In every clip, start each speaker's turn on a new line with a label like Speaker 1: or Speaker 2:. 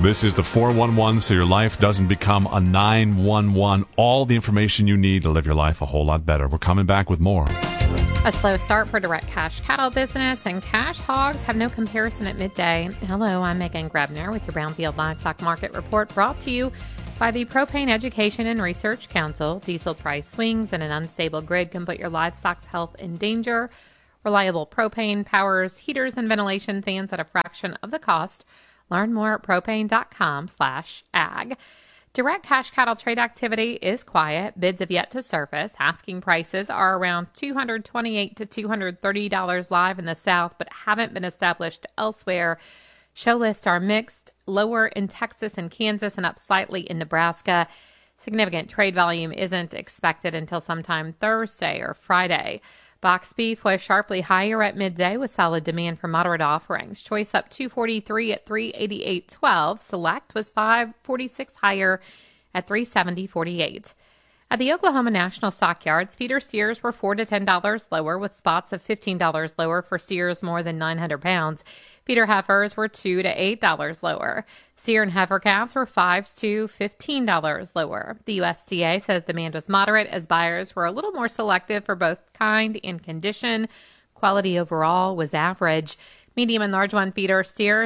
Speaker 1: This is the 411, so your life doesn't become a 911. All the information you need to live your life a whole lot better. We're coming back with more.
Speaker 2: A slow start for direct cash cattle business, and cash hogs have no comparison at midday. Hello, I'm Megan Grebner with your Brownfield Livestock Market Report, brought to you by the Propane Education and Research Council. Diesel price swings and an unstable grid can put your livestock's health in danger. Reliable propane powers heaters and ventilation fans at a fraction of the cost. Learn more at propane.com/ag. Direct cash cattle trade activity is quiet. Bids have yet to surface. Asking prices are around $228 to $230 live in the South, but haven't been established elsewhere. Show lists are mixed, lower in Texas and Kansas and up slightly in Nebraska. Significant trade volume isn't expected until sometime Thursday or Friday. Box beef was sharply higher at midday with solid demand for moderate offerings. Choice up $243 at $388.12. Select was $546 higher at $370.48. At the Oklahoma National Stockyards, feeder steers were $4 to $10 lower, with spots of $15 lower for steers more than 900 pounds. Feeder heifers were $2 to $8 lower. Steer and heifer calves were $5 to $15 lower. The USDA says demand was moderate as buyers were a little more selective for both kind and condition. Quality overall was average. Medium and large one feeder steer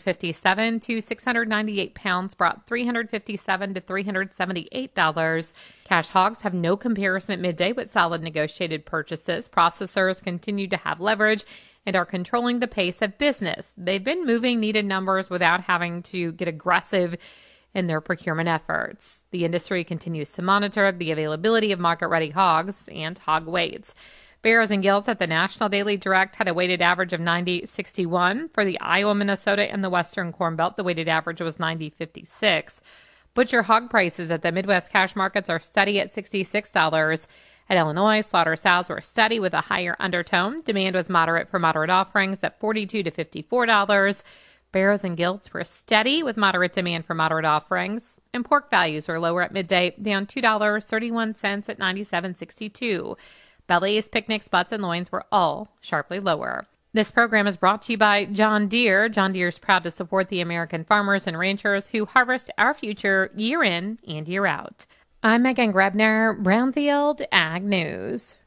Speaker 2: 657 to 698 pounds brought $357 to $378. Cash hogs have no comparison at midday with solid negotiated purchases. Processors continue to have leverage and are controlling the pace of business. They've been moving needed numbers without having to get aggressive in their procurement efforts. The industry continues to monitor the availability of market-ready hogs and hog weights. Barrows and Gilts at the National Daily Direct had a weighted average of 90.61. For the Iowa, Minnesota, and the Western Corn Belt, the weighted average was 90.56. Butcher hog prices at the Midwest cash markets are steady at $66. At Illinois, slaughter sows were steady with a higher undertone. Demand was moderate for moderate offerings at $42 to $54. Barrows and Gilts were steady with moderate demand for moderate offerings. And pork values were lower at midday, down $2.31 at $97.62. Bellies, picnics, butts, and loins were all sharply lower. This program is brought to you by John Deere. John Deere is proud to support the American farmers and ranchers who harvest our future year in and year out. I'm Megan Grebner, Brownfield Ag News.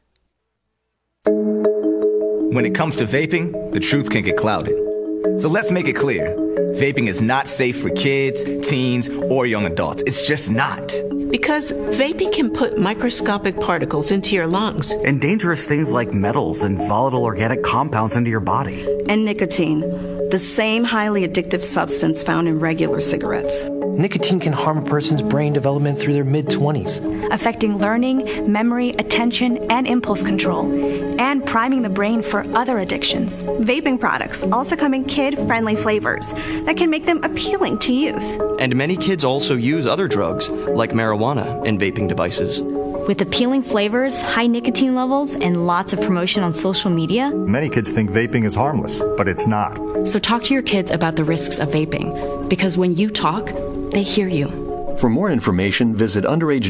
Speaker 3: When it comes to vaping, the truth can get clouded. So let's make it clear. Vaping is not safe for kids, teens, or young adults. It's just not.
Speaker 4: Because vaping can put microscopic particles into your lungs.
Speaker 5: And dangerous things like metals and volatile organic compounds into your body.
Speaker 6: And nicotine, the same highly addictive substance found in regular cigarettes.
Speaker 7: Nicotine can harm a person's brain development through their mid-20s,
Speaker 8: affecting learning, memory, attention, and impulse control, and priming the brain for other addictions.
Speaker 9: Vaping products also come in kid-friendly flavors that can make them appealing to youth.
Speaker 10: And many kids also use other drugs, like marijuana, in vaping devices.
Speaker 8: With appealing flavors, high nicotine levels, and lots of promotion on social media,
Speaker 11: many kids think vaping is harmless, but it's not.
Speaker 12: So talk to your kids about the risks of vaping, because when you talk, they hear you.
Speaker 13: For more information, visit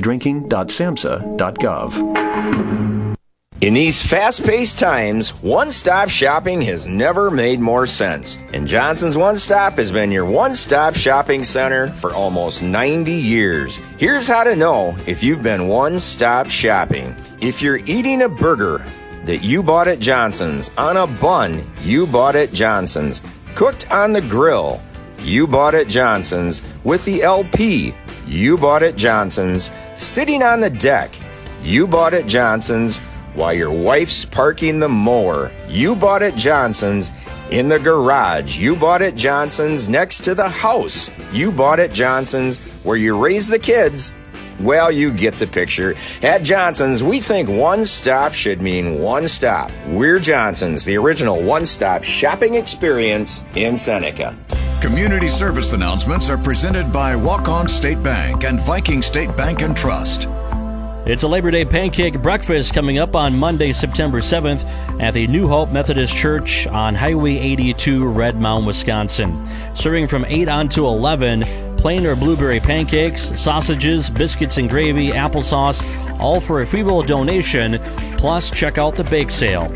Speaker 13: underagedrinking.samhsa.gov.
Speaker 14: In these fast-paced times, one-stop shopping has never made more sense. And Johnson's One Stop has been your one-stop shopping center for almost 90 years. Here's how to know if you've been one-stop shopping. If you're eating a burger that you bought at Johnson's, on a bun you bought at Johnson's, cooked on the grill you bought at Johnson's, with the LP you bought at Johnson's, sitting on the deck you bought at Johnson's, while your wife's parking the mower you bought at Johnson's, in the garage you bought at Johnson's, next to the house you bought at Johnson's, where you raise the kids. Well, you get the picture. At Johnson's, we think one stop should mean one stop. We're Johnson's, the original one-stop shopping experience in Seneca.
Speaker 15: Community service announcements are presented by Walk-On State Bank and Viking State Bank and Trust.
Speaker 16: It's a Labor Day pancake breakfast coming up on Monday, September 7th at the New Hope Methodist Church on Highway 82, Red Mound, Wisconsin. Serving from 8 on to 11, plain or blueberry pancakes, sausages, biscuits and gravy, applesauce, all for a free will donation, plus check out the bake sale.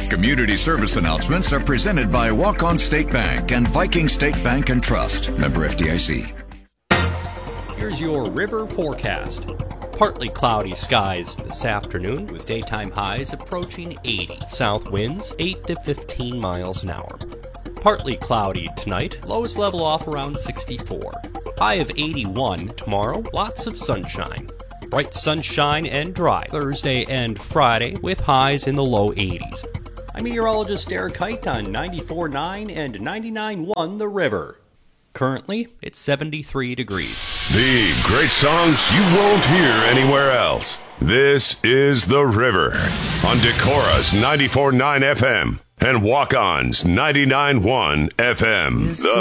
Speaker 15: Community service announcements are presented by Walk-On State Bank and Viking State Bank and Trust. Member FDIC.
Speaker 17: Here's your river forecast. Partly cloudy skies this afternoon with daytime highs approaching 80. South winds 8 to 15 miles an hour. Partly cloudy tonight, lowest level off around 64. High of 81 tomorrow, lots of sunshine. Bright sunshine and dry Thursday and Friday with highs in the low 80s. I'm meteorologist Derek Kite on 94.9 and 99.1 The River. Currently, it's 73 degrees.
Speaker 18: The great songs you won't hear anywhere else. This is The River on Decora's 94.9 FM and Walk-On's 99.1 FM. The